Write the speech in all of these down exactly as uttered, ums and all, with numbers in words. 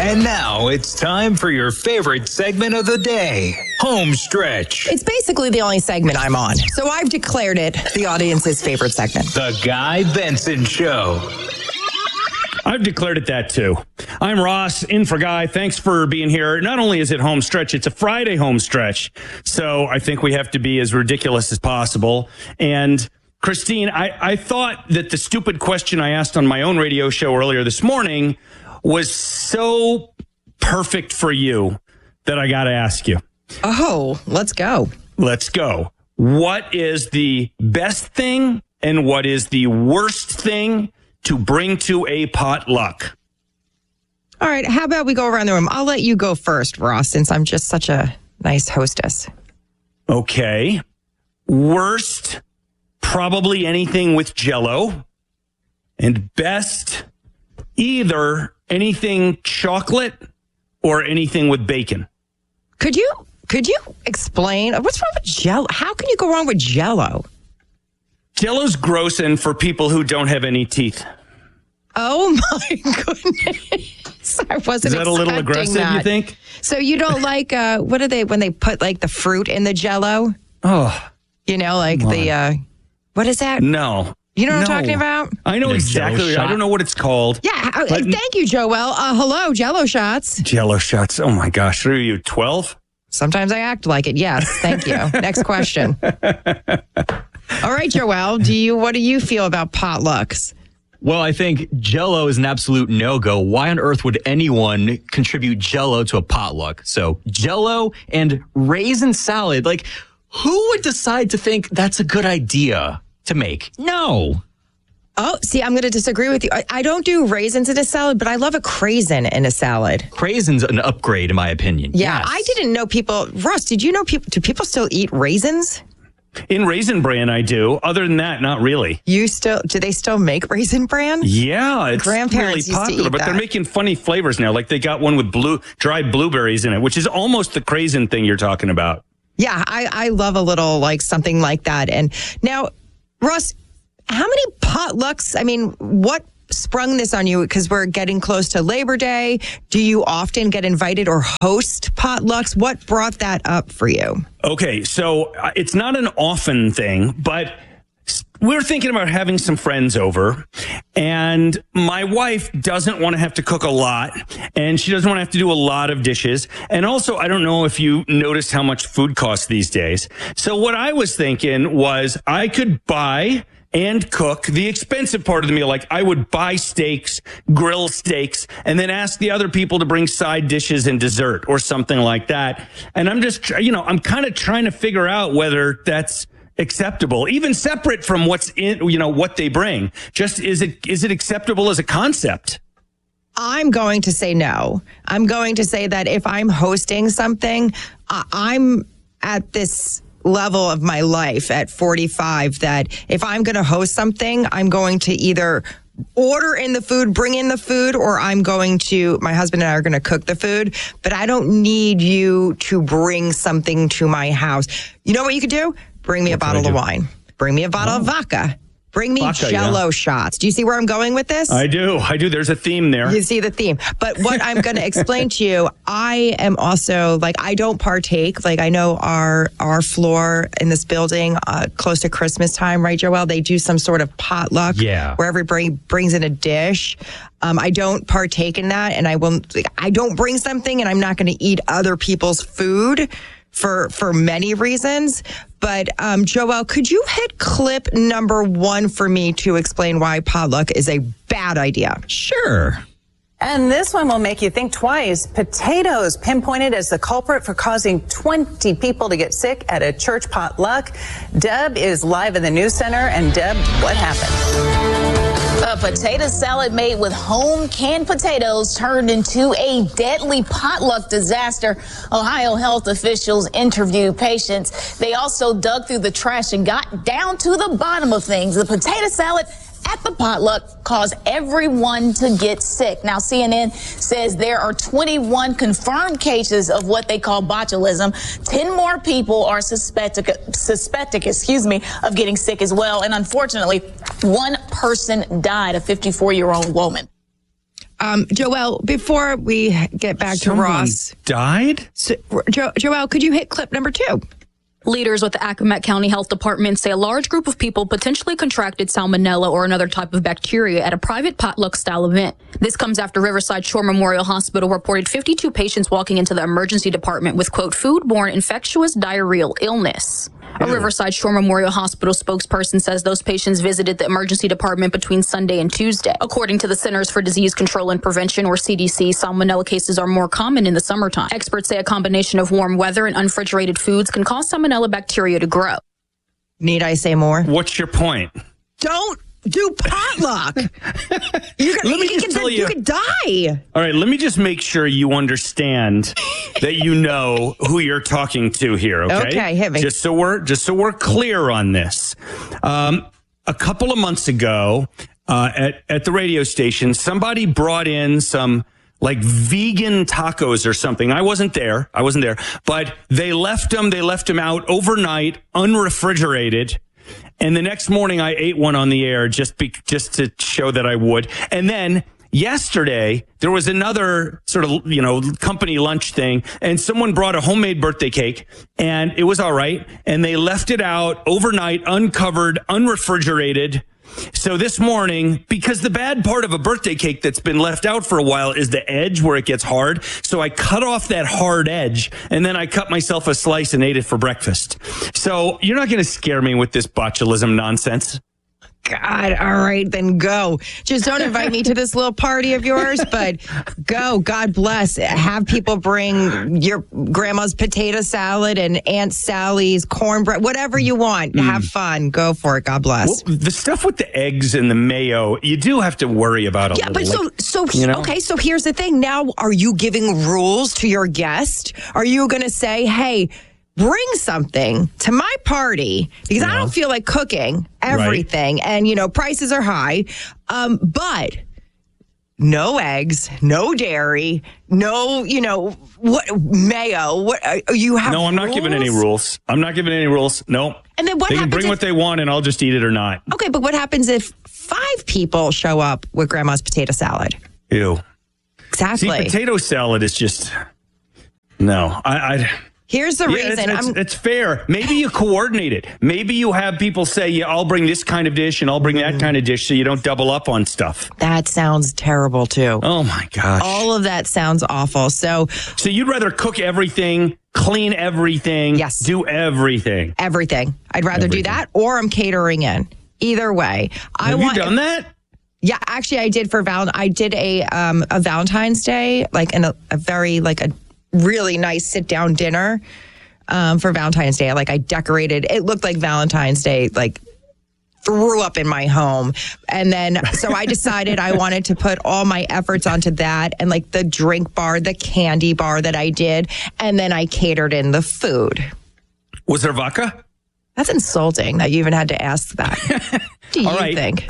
And now it's time for your favorite segment of the day, Home Stretch. It's basically the only segment I'm on, so I've declared it the audience's favorite segment. The Guy Benson Show. I've declared it that too. I'm Ross, in for Guy. Thanks for being here. Not only is it home stretch, it's a Friday home stretch. So I think we have to be as ridiculous as possible. And Christine, I, I thought that the stupid question I asked on my own radio show earlier this morning was so perfect for you that I got to ask you. Oh, let's go. Let's go. What is the best thing and what is the worst thing to bring to a potluck? All right, how about we go around the room? I'll let you go first, Ross, since I'm just such a nice hostess. Okay. Worst, probably anything with Jell-O. And best, either anything chocolate or anything with bacon. Could you could you explain what's wrong with Jell-O? How can you go wrong with Jell-O? Jell-O's gross and for people who don't have any teeth. Oh my goodness! I wasn't. Is that a little aggressive? That. You think? So you don't like uh, what are they when they put like the fruit in the Jell-O? Oh, you know, like the uh, what is that? No. You know what no. I'm talking about? I know exactly. I don't know what it's called. Yeah. Uh, thank you, Joel. Uh, hello, Jell-O shots. Jell-O shots. Oh my gosh. Are you twelve? Sometimes I act like it. Yes. Thank you. Next question. All right, Joel. Do you? What do you feel about potlucks? Well, I think Jell-O is an absolute no-go. Why on earth would anyone contribute Jell-O to a potluck? So Jell-O and raisin salad. Like, who would decide to think that's a good idea to make? No. Oh, see, I'm going to disagree with you. I, I don't do raisins in a salad, but I love a craisin in a salad. Craisin's an upgrade, in my opinion. Yeah, yes. I didn't know people. Russ, did you know people? Do people still eat raisins? In Raisin Bran, I do. Other than that, not really. You still? Do they still make Raisin Bran? Yeah, it's Grandparents really popular, used to eat but that. they're making funny flavors now. Like they got one with blue dried blueberries in it, which is almost the craisin thing you're talking about. Yeah, I, I love a little like something like that. And now, Russ, how many potlucks? I mean, what sprung this on you? Because we're getting close to Labor Day. Do you often get invited or host potlucks? What brought that up for you? Okay, so uh, it's not an often thing, but we're thinking about having some friends over, and my wife doesn't want to have to cook a lot, and she doesn't want to have to do a lot of dishes. And also, I don't know if you noticed how much food costs these days. So what I was thinking was I could buy and cook the expensive part of the meal. Like I would buy steaks, grill steaks, and then ask the other people to bring side dishes and dessert or something like that. And I'm just, you know, I'm kind of trying to figure out whether that's acceptable, even separate from what's in, you know, what they bring. Just is it, is it acceptable as a concept? I'm going to say no. I'm going to say that if I'm hosting something, I- I'm at this level of my life at forty-five that if I'm going to host something, I'm going to either order in the food, bring in the food, or I'm going to, my husband and I are going to cook the food, but I don't need you to bring something to my house. You know what you could do? Bring me what a bottle of wine. Bring me a bottle oh. of vodka. Bring me Vodka, Jell-O yeah. shots. Do you see where I'm going with this? I do. I do. There's a theme there. You see the theme. But what I'm going to explain to you, I am also, like, I don't partake. Like, I know our our floor in this building, uh, close to Christmas time, right, Joelle? They do some sort of potluck yeah. where everybody brings in a dish. Um, I don't partake in that, and I won't. Like, I don't bring something, and I'm not going to eat other people's food for for many reasons. But, um, Joelle, could you hit clip number one for me to explain why potluck is a bad idea? Sure. And this one will make you think twice. Potatoes pinpointed as the culprit for causing twenty people to get sick at a church potluck. Deb is live in the news center. And Deb, what happened? A potato salad made with home canned potatoes turned into a deadly potluck disaster. Ohio health officials interviewed patients. They also dug through the trash and got down to the bottom of things. The potato salad at the potluck caused everyone to get sick. Now, C N N says there are twenty-one confirmed cases of what they call botulism. ten more people are suspected, suspected, excuse me, of getting sick as well. And unfortunately, one person died, a fifty-four-year-old woman. Um, Joelle, before we get back to Someone Ross, died? so, jo- Joelle, could you hit clip number two? Leaders with the Accomack County Health Department say a large group of people potentially contracted salmonella or another type of bacteria at a private potluck-style event. This comes after Riverside Shore Memorial Hospital reported fifty-two patients walking into the emergency department with, quote, food-borne infectious diarrheal illness. A Riverside Shore Memorial Hospital spokesperson says those patients visited the emergency department between Sunday and Tuesday. According to the Centers for Disease Control and Prevention, or C D C, salmonella cases are more common in the summertime. Experts say a combination of warm weather and unrefrigerated foods can cause salmonella bacteria to grow. Need I say more? What's your point? Don't do potluck. you could, Let me you just could, tell you- You could die. All right, let me just make sure you understand that you know who you're talking to here, okay? Okay, hit me. Just so we're just so we're clear on this. Um, a couple of months ago, uh, at at the radio station, somebody brought in some like vegan tacos or something. I wasn't there. I wasn't there, but they left them. They left them out overnight, unrefrigerated. And the next morning, I ate one on the air just be, just to show that I would. And then yesterday, there was another sort of, you know, company lunch thing, and someone brought a homemade birthday cake, and it was all right. And they left it out overnight, uncovered, unrefrigerated. So this morning, because the bad part of a birthday cake that's been left out for a while is the edge where it gets hard. So I cut off that hard edge, and then I cut myself a slice and ate it for breakfast. So you're not going to scare me with this botulism nonsense. God, all right, then go. Just don't invite me to this little party of yours, but go. God bless. Have people bring your grandma's potato salad and Aunt Sally's cornbread, whatever you want. Mm. Have fun. Go for it. God bless. Well, the stuff with the eggs and the mayo, you do have to worry about a yeah, little. but so, like, so you know? okay, so here's the thing. Now, are you giving rules to your guest? Are you going to say, hey, bring something to my party because yeah. I don't feel like cooking everything. Right. And, you know, prices are high. Um, but no eggs, no dairy, no, you know, what mayo. What uh, you have? No, I'm not rules? giving any rules. I'm not giving any rules. No. And then what they can happens bring if, what they want and I'll just eat it or not. Okay, but what happens if five people show up with grandma's potato salad? Ew. Exactly. See, potato salad is just, no, I, I Here's the yeah, reason. It's, I'm, it's, it's fair. Maybe you coordinate it. Maybe you have people say, yeah, I'll bring this kind of dish and I'll bring that kind of dish so you don't double up on stuff. That sounds terrible, too. Oh, my gosh. All of that sounds awful. So, so you'd rather cook everything, clean everything, yes, do everything. Everything. I'd rather everything. do that or I'm catering in. Either way. I have want, you done that? Yeah, actually, I did for Val. I did a um, a Valentine's Day, like in a, a very, like a really nice sit down dinner. Um, for Valentine's Day. Like I decorated, it looked like Valentine's Day, like threw up in my home. And then, so I decided I wanted to put all my efforts onto that and like the drink bar, the candy bar that I did. And then I catered in the food. Was there vodka? That's insulting that you even had to ask that. What do you right. think?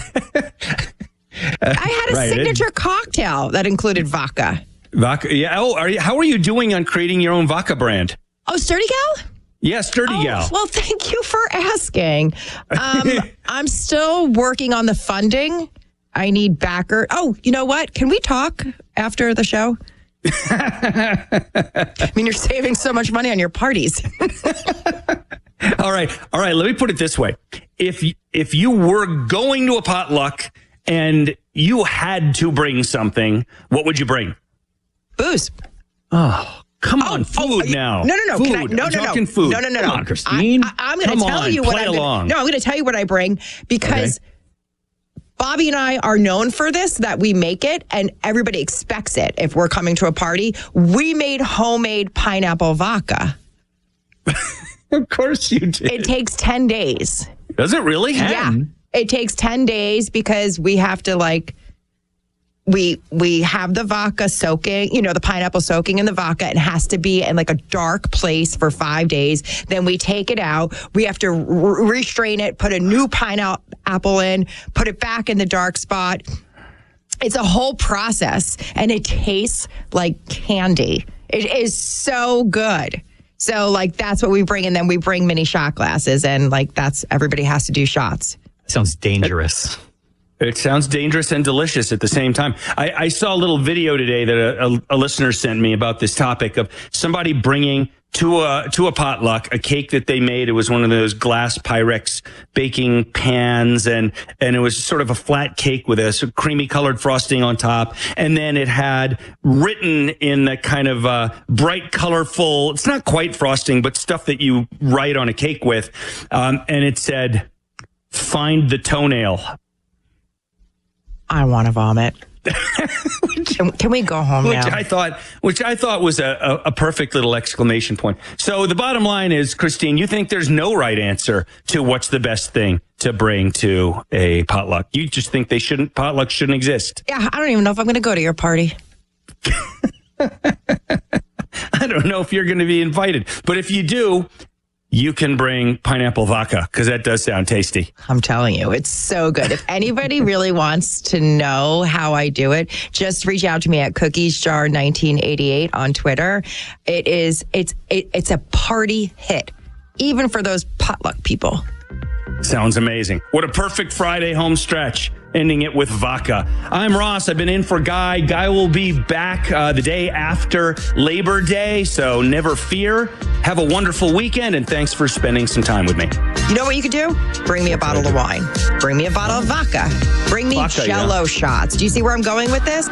I had a right. signature cocktail that included vodka. Vodka, yeah. Oh, are you, how are you doing on creating your own vodka brand? Oh, Sturdy Gal? Yeah, Sturdy oh, Gal. Well, thank you for asking. Um, I'm still working on the funding. I need backer. Oh, you know what? Can we talk after the show? I mean, you're saving so much money on your parties. All right. All right. Let me put it this way. If, if you were going to a potluck and you had to bring something, what would you bring? Booze. Oh, come on. Oh, food oh, you, now. No, no, no. Food. Can I, no, I'm no, talking no. food. No, no, no, no. Come on, Christine. I, I, I'm going to tell on, you what play I'm along. gonna, No, I'm going to tell you what I bring because okay. Bobby and I are known for this, that we make it and everybody expects it. If we're coming to a party, we made homemade pineapple vodka. Of course you did. It takes ten days. Does it really? Yeah. It takes ten days because we have to like, we we have the vodka soaking, you know, the pineapple soaking in the vodka. It has to be in like a dark place for five days. Then we take it out. We have to re- restrain it, put a new pineapple in, put it back in the dark spot. It's a whole process and it tastes like candy. It is so good. So like that's what we bring. And then we bring mini shot glasses and like that's everybody has to do shots. Sounds dangerous. It sounds dangerous and delicious at the same time. I, I saw a little video today that a, a, a listener sent me about this topic of somebody bringing to a to a potluck a cake that they made. It was one of those glass Pyrex baking pans, and and it was sort of a flat cake with a sort of creamy colored frosting on top, and then it had written in the kind of uh, bright, colorful. It's not quite frosting, but stuff that you write on a cake with, um, and it said, "Find the toenail." I want to vomit. can, can we go home which now? I thought, which I thought was a, a, a perfect little exclamation point. So the bottom line is, Christine, you think there's no right answer to what's the best thing to bring to a potluck. You just think they shouldn't, potlucks shouldn't exist. Yeah, I don't even know if I'm going to go to your party. I don't know if you're going to be invited, but if you do, you can bring pineapple vodka, because that does sound tasty. I'm telling you, it's so good. If anybody really wants to know how I do it, just reach out to me at cookies jar nineteen eighty-eight on Twitter. It is, it's, it, it's a party hit, even for those potluck people. Sounds amazing. What a perfect Friday home stretch, ending it with vodka. I'm Ross. I've been in for Guy. Guy will be back uh, the day after Labor Day, so never fear. Have a wonderful weekend, and thanks for spending some time with me. You know what you could do? Bring me a bottle of wine. Bring me a bottle of vodka. Bring me Vodka, Jell-O yeah. shots. Do you see where I'm going with this?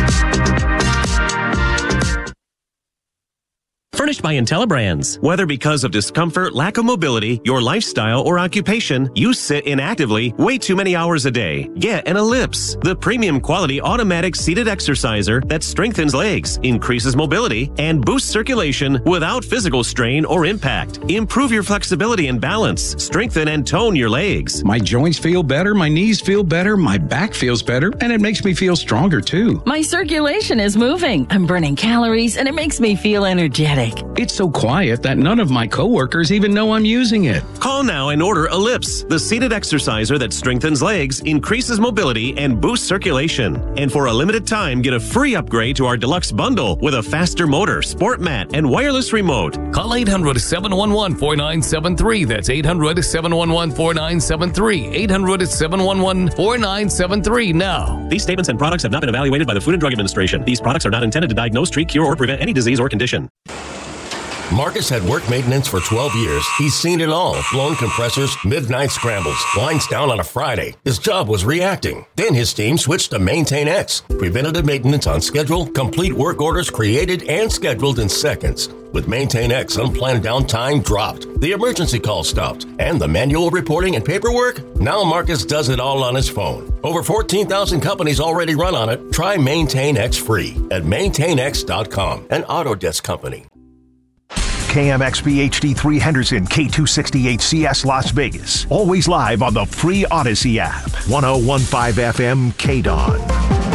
Furnished by IntelliBrands. Whether because of discomfort, lack of mobility, your lifestyle, or occupation, you sit inactively way too many hours a day. Get an Ellipse, the premium quality automatic seated exerciser that strengthens legs, increases mobility, and boosts circulation without physical strain or impact. Improve your flexibility and balance. Strengthen and tone your legs. My joints feel better, my knees feel better, my back feels better, and it makes me feel stronger too. My circulation is moving. I'm burning calories, and it makes me feel energetic. It's so quiet that none of my coworkers even know I'm using it. Call now and order Ellipse, the seated exerciser that strengthens legs, increases mobility, and boosts circulation. And for a limited time, get a free upgrade to our deluxe bundle with a faster motor, sport mat, and wireless remote. Call eight hundred, seven one one, four nine seven three. That's eight hundred, seven one one, four nine seven three. eight hundred, seven one one, four nine seven three now. These statements and products have not been evaluated by the Food and Drug Administration. These products are not intended to diagnose, treat, cure, or prevent any disease or condition. Marcus had work maintenance for twelve years. He's seen it all. Blown compressors, midnight scrambles, lines down on a Friday. His job was reacting. Then his team switched to Maintain X. Preventative maintenance on schedule, complete work orders created and scheduled in seconds. With Maintain X, unplanned downtime dropped. The emergency call stopped. And the manual reporting and paperwork? Now Marcus does it all on his phone. Over fourteen thousand companies already run on it. Try Maintain X free at maintain x dot com, an Autodesk company. K M X B H D three Henderson, K two sixty-eight C S Las Vegas. Always live on the free Odyssey app. ten fifteen F M K D O N.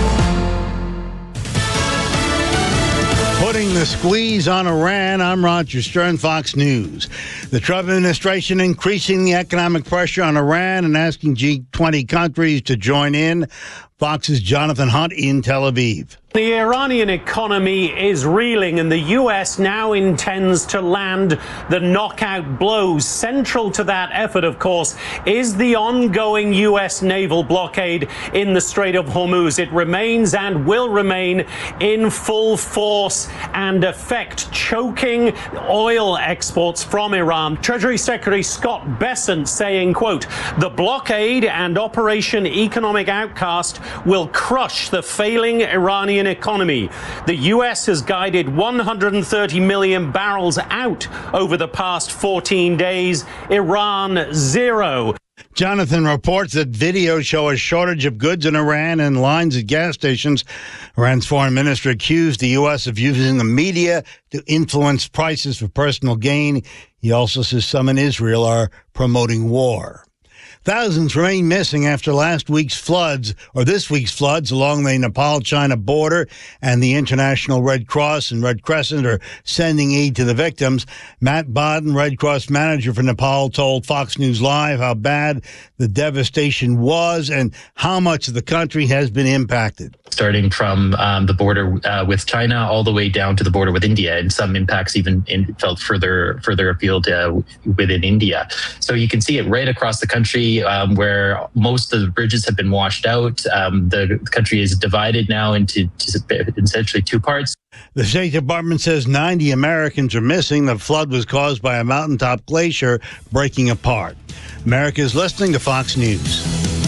Putting the squeeze on Iran, I'm Roger Stern, Fox News. The Trump administration increasing the economic pressure on Iran and asking G twenty countries to join in. Fox's Jonathan Hunt in Tel Aviv. The Iranian economy is reeling, and the U S now intends to land the knockout blows. Central to that effort, of course, is the ongoing U S naval blockade in the Strait of Hormuz. It remains and will remain in full force and effect, choking oil exports from Iran. Treasury Secretary Scott Bessent saying, quote, "The blockade and Operation Economic Outcast will crush the failing Iranian economy. The U S has guided one hundred thirty million barrels out over the past fourteen days. Iran, zero." Jonathan reports that videos show a shortage of goods in Iran and lines at gas stations. Iran's foreign minister accused the U S of using the media to influence prices for personal gain. He also says some in Israel are promoting war. Thousands remain missing after last week's floods, or this week's floods, along the Nepal-China border, and the International Red Cross and Red Crescent are sending aid to the victims. Matt Bodden, Red Cross manager for Nepal, told Fox News Live how bad the devastation was and how much of the country has been impacted. Starting from um, the border uh, with China all the way down to the border with India, and some impacts even in, felt further further afield uh, within India. So you can see it right across the country. country um, where most of the bridges have been washed out. Um, the country is divided now into essentially two parts. The State Department says ninety Americans are missing. The flood was caused by a mountaintop glacier breaking apart. America is listening to Fox News.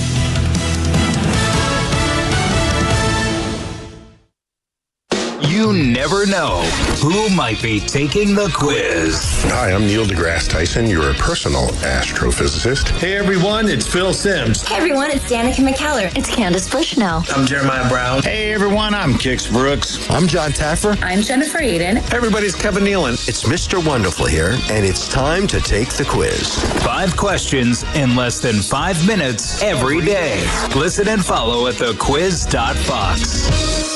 You never know who might be taking the quiz. Hi, I'm Neil deGrasse Tyson, your personal astrophysicist. Hey everyone, it's Phil Sims. Hey everyone, it's Danica McKellar. It's Candace Bushnell. I'm Jeremiah Brown. Hey everyone, I'm Kix Brooks. I'm John Taffer. I'm Jennifer Aiden. Hey everybody's Kevin Nealon. It's Mister Wonderful here, and it's time to take the quiz. Five questions in less than five minutes every day. Listen and follow at the quiz dot fox.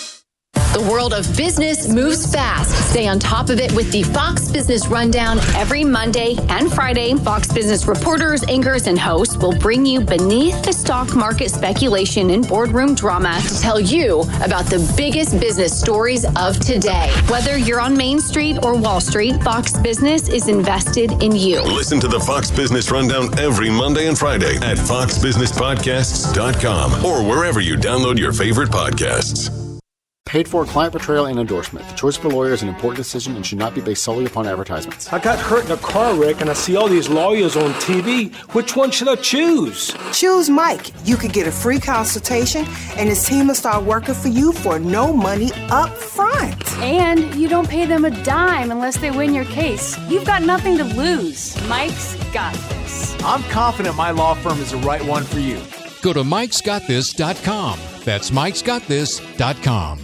The world of business moves fast. Stay on top of it with the Fox Business Rundown every Monday and Friday. Fox Business reporters, anchors, and hosts will bring you beneath the stock market speculation and boardroom drama to tell you about the biggest business stories of today. Whether you're on Main Street or Wall Street, Fox Business is invested in you. Listen to the Fox Business Rundown every Monday and Friday at fox business podcasts dot com or wherever you download your favorite podcasts. Paid for client portrayal and endorsement. The choice of a lawyer is an important decision and should not be based solely upon advertisements. I got hurt in a car wreck and I see all these lawyers on T V. Which one should I choose? Choose Mike. You could get a free consultation and his team will start working for you for no money up front. And you don't pay them a dime unless they win your case. You've got nothing to lose. Mike's got this. I'm confident my law firm is the right one for you. Go to mikes got this dot com. That's mikes got this dot com.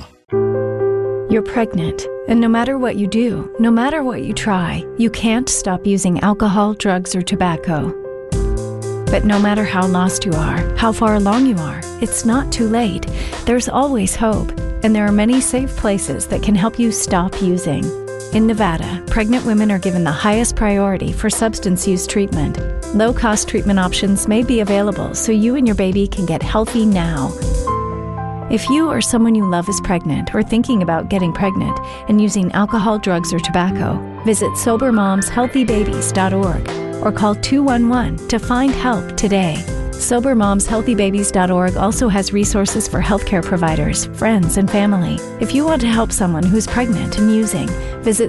You're pregnant, and no matter what you do, no matter what you try, you can't stop using alcohol, drugs, or tobacco. But no matter how lost you are, how far along you are, it's not too late. There's always hope, and there are many safe places that can help you stop using. In Nevada, pregnant women are given the highest priority for substance use treatment. Low-cost treatment options may be available so you and your baby can get healthy now. If you or someone you love is pregnant or thinking about getting pregnant and using alcohol, drugs, or tobacco, visit sober moms healthy babies dot org or call two one one to find help today. sober moms healthy babies dot org also has resources for healthcare providers, friends, and family. If you want to help someone who's pregnant and using, visit